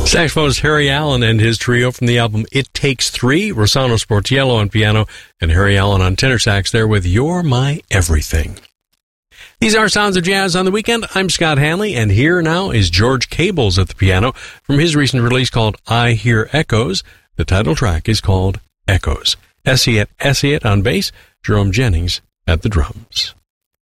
Saxophonist Harry Allen and his trio from the album It Takes Three, Rossano Sportiello on piano and Harry Allen on tenor sax there with You're My Everything. These are Sounds of Jazz on the Weekend. I'm Scott Hanley, and here now is George Cables at the piano from his recent release called I Hear Echoes. The title track is called Echoes. Essayette on bass, Jerome Jennings at the drums.